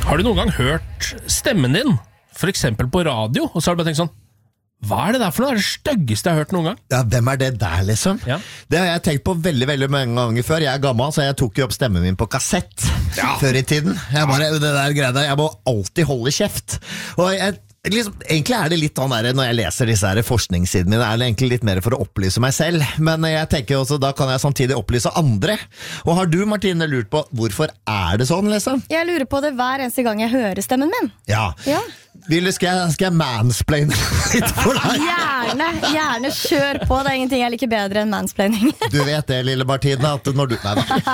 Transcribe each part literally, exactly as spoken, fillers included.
Har du noen gang hørt stemmen din, for eksempel på radio, og så har du bare tenkt sånn, hva er det der for noe? Det er det styggeste jeg har hørt noen gang. Ja, hvem er det der liksom? Ja. Det har jeg tenkt på veldig, veldig mange ganger før. Jeg er gammel, så jeg tok jo opp stemmen min på kassett ja. før i tiden. Jeg bare, det der greia, jeg må alltid holde kjeft. Og jeg Liksom, egentlig er det litt sånn der, når jeg leser disse her forskningssidene mine, er det egentlig litt mer for å opplyse meg selv, men jeg tenker også, da kan jeg samtidig opplyse andre. Og har du, Martine, lurt på hvorfor er det sånn, liksom? Jeg lurer på det hver eneste gang jeg hører stemmen min. Ja. Ja. Vil du, skal jeg, skal jeg mansplaine litt for deg? Gjerne, gjerne kjør på. Det er ingenting jeg liker bedre enn mansplaining. Du vet det, lille Martine, at når du... Nei,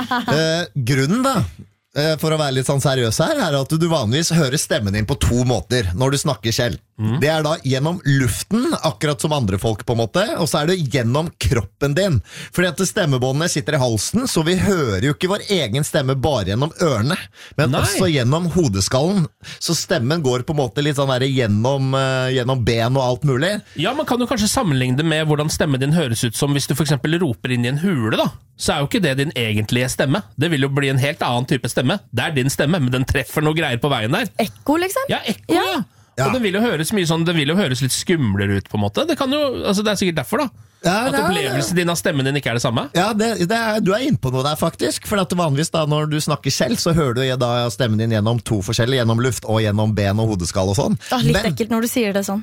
uh, grunnen da, for å være litt sånn seriøs her, er at du vanligvis hører stemmen din på to måter når du snakker selv. Mm. Det er da gjennom luften, akkurat som andre folk på en måte, og så er det gjennom kroppen din. Fordi at stemmebåndene sitter i halsen, så vi hører jo ikke vår egen stemme bare gjennom ørene, men Nei. også gjennom hodeskallen. Så stemmen går på en måte litt sånn der gjennom, uh, gjennom ben og alt mulig. Ja, man kan jo kanskje sammenligne det med hvordan stemmen din høres ut som hvis du for eksempel roper inn i en hule da. Så er jo ikke det din egentlige stemme. Det vil jo bli en helt annen type stemme. Det er din stemme, men den treffer noe greier på veien der. Ekko, liksom? Ja, ekko, ja. ja. Ja. Og den vil jo høres mye sånn, den vil jo høres litt skumlere ut på en måte. Det kan jo, altså det er sikkert derfor da. Ja, at opplevelsen din av stemmen din ikke er det samme. Ja, det, det er, du er inne på noe der faktisk. For at vanligvis da, når du snakker selv, så hører du da stemmen din gjennom to forskjellige, gjennom luft og gjennom ben og hodeskall og sånn. Det er litt Men, ekkelt når du sier det sånn.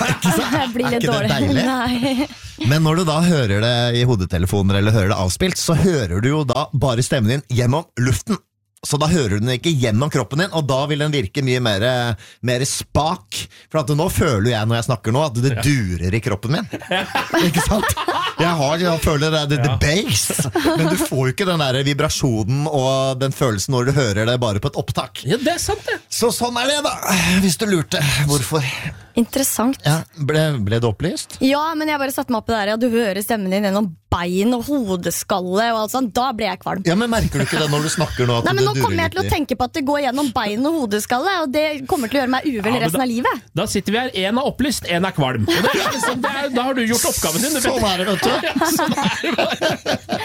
Det blir litt dårlig. Nei. Men når du da hører det i hodetelefoner eller hører det avspilt, så hører du jo da bare stemmen din gjennom luften. Så da hører du den ikke gjennom kroppen din, og da vil den virke mye mer, mer spak. For at nå føler jeg når jeg snakker nå, at det ja. durer i kroppen min. Ikke sant? Jeg, har, jeg føler det, det, det bass, men du får jo ikke den der vibrasjonen og den følelsen når du hører det bare på et opptak. Ja, det er sant det. Så sånn er det da, hvis du lurte. Hvorfor? Interessant. Ja, ble, ble det opplyst? Ja, men jeg bare satte meg opp det der, ja, du hører stemmen din gjennom bein og hodeskalle og alt sånt, da ble jeg kvalm. Ja, men merker du ikke det når du snakker nå? At Nei, men det nå kommer jeg til å tenke på at det går gjennom bein og hodeskalle, og det kommer til å gjøre meg uvel ja, resten da, av livet. Da sitter vi her, en er opplyst, en er kvalm. Og det er liksom, det er, da har du gjort oppgaven din. Sånn er det, vet du. Ja, sånn er det bare.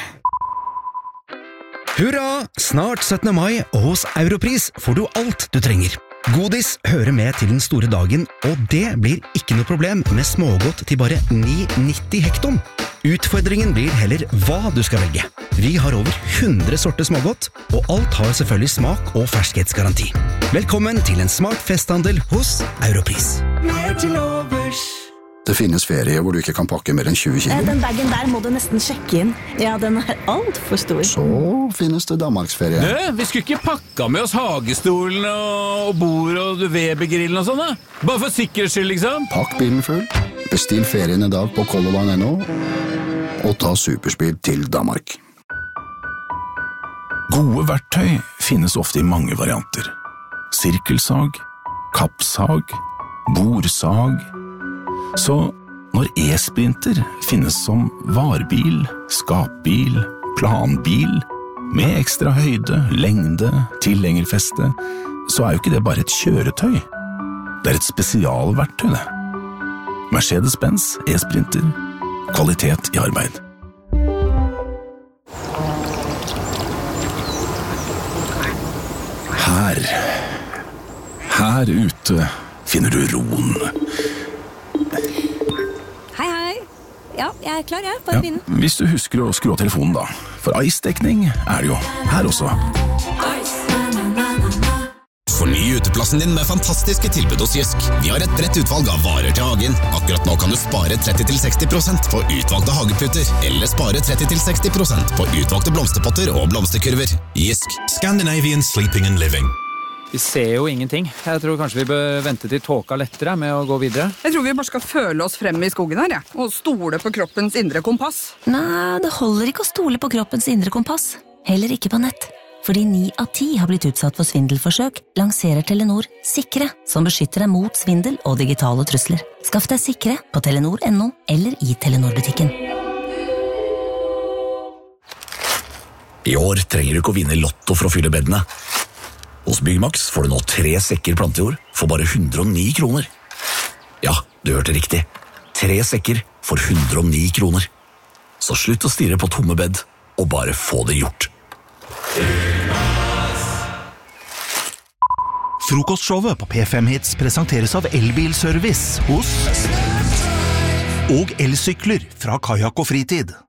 Hurra! Snart syttende mai, og hos Europris får du alt du trenger. Godis hører med til den store dagen, og det blir ikke noe problem med smågodt til bare ni nitti hekton. Utfordringen blir heller hva du skal velge. Vi har over hundre sorter smågodt, og alt har selvfølgelig smak og ferskhetsgaranti. Velkommen til en smart festhandel hos Europris. Mer til overs. Det finnes ferie hvor du ikke kan pakke mer enn tjue kilo. Den bagen der må du nesten sjekke inn. Ja, den er alt for stor. Så finnes det Danmarksferie. Du, vi skulle ikke pakka med oss hagestolen og bord og Weber-grillen og sånn da? Bare for sikkerhets skyld, liksom. Pakk bilen full. Bestill ferien i dag på color line punktum no og ta superspeed til Danmark. Gode verktøy finnes ofte i mange varianter. Sirkelsag, kappsag, bordsag. Så når e-sprinter finnes som varebil, skapbil, planbil, med ekstra høyde, lengde, tilhengerfeste, så er jo ikke det bare et kjøretøy. Det er et spesialverktøy, det. Mercedes-Benz e-sprinter. Kvalitet i arbeid. Her. Her ute finner du roen. Hei, hei. Ja, jeg er klar, jeg. Bare begynne. Ja, hvis du husker å skru av telefonen da. For ice-dekning er det jo her også. Forny uteplassen din med fantastiske tilbud hos Jysk. Vi har et bredt utvalg av varer til hagen. Akkurat nå kan du spare tretti til seksti prosent på utvalgte hageputer, eller spare tretti til seksti prosent på utvalgte blomsterpotter og blomsterkurver. Jysk. Scandinavian Sleeping and Living. Vi ser jo ingenting. Jeg tror kanskje vi bør vente til tåka lettere med å gå videre. Jeg tror vi bare skal føle oss frem i skogen her, ja. Og stole på kroppens indre kompass. Nei, det holder ikke å stole på kroppens indre kompass. Heller ikke på nett. Fordi ni av ti har blitt utsatt for svindelforsøk, lanserer Telenor Sikre, som beskytter deg mot svindel og digitale trusler. Skaff deg Sikre på telenor punktum no eller i Telenor-butikken. I år trenger du ikke å vinne lotto for å fylle beddene. Hos Byggmax får du nå tre sekker plantejord for bare hundre og ni kroner. Ja, du hørte riktig. Tre sekker for hundre og ni kroner. Så slutt å stirre på tomme bedd, og bare få det gjort. Frokostshowet på P fem Hits presenteres av Elbilservice hos og elsykler fra Kajak og Fritid.